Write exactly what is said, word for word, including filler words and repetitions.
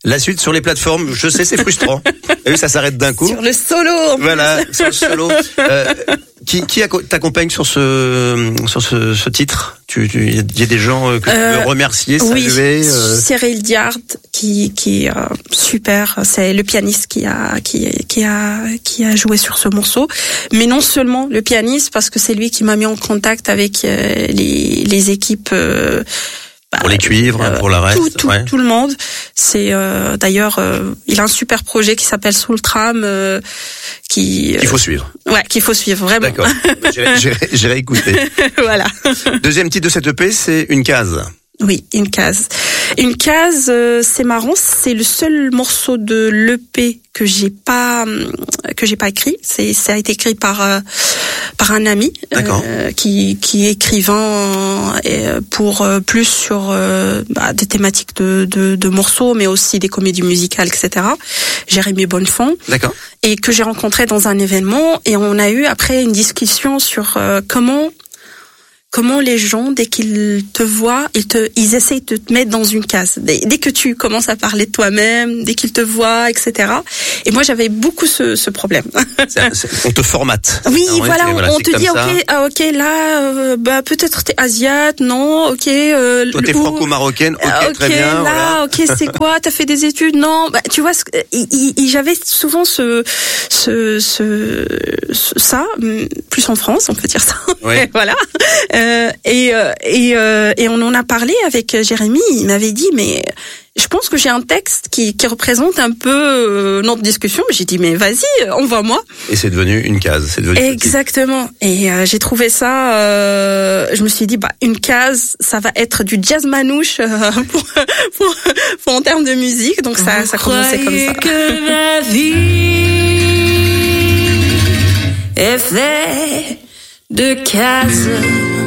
La suite sur les plateformes, je sais, c'est frustrant. Et ça s'arrête d'un coup. Sur le solo. Voilà, sur le solo. Euh, qui qui t'accompagne sur ce sur ce, ce titre? Tu, tu, y a des gens que tu euh, veux remercier, saluer. Oui, euh... Cyril Diard, qui qui est euh, super. C'est le pianiste qui a qui qui a qui a joué sur ce morceau. Mais non seulement le pianiste, parce que c'est lui qui m'a mis en contact avec euh, les les équipes. Euh, Pour les cuivres, euh, pour la reste, tout, tout, ouais. tout le monde. C'est euh, d'ailleurs, euh, il a un super projet qui s'appelle Soul Tram, euh, qui. Euh, qu'il faut suivre. Ouais, qu'il faut suivre vraiment. D'accord. J'irai, j'irai, j'irai écouter. Voilà. Deuxième titre de cette E P, c'est Une case. Oui, une case. Une case, euh, c'est marrant, c'est le seul morceau de l'E P que j'ai pas que j'ai pas écrit. C'est ça a été écrit par euh, par un ami euh, qui qui est écrivain euh, pour euh, plus sur euh, bah, des thématiques de, de de morceaux, mais aussi des comédies musicales, et cetera. Jérémy Bonnefond. D'accord. Et que j'ai rencontré dans un événement, et on a eu après une discussion sur euh, comment Comment les gens, dès qu'ils te voient, ils te, ils essayent de te mettre dans une case. Dès, dès que tu commences à parler de toi-même, dès qu'ils te voient, et cetera. Et moi, j'avais beaucoup ce, ce problème. C'est, c'est, on te formate. Oui, ah ouais, voilà, on, voilà, on te dit, ça. ok, ah, ok, là, euh, bah peut-être t'es asiate, non, ok. Euh, Toi, t'es ou, franco-marocaine, ok, ok, très bien. Là, voilà. ok, c'est quoi? T'as fait des études? Non, bah tu vois, il, il, il, j'avais souvent ce, ce, ce, ce, ça, plus en France, on peut dire ça. Ouais. Voilà. Euh, et et euh, et on en a parlé avec Jérémy. Il m'avait dit, mais je pense que j'ai un texte qui qui représente un peu euh, notre discussion. J'ai dit, mais vas-y, envoie-moi. Et c'est devenu une case. C'est devenu exactement. Et euh, j'ai trouvé ça. Euh, je me suis dit, bah une case, ça va être du jazz manouche euh, pour, pour pour en termes de musique. Donc ça Vous ça commençait comme ça. Que la vie est faite de cases.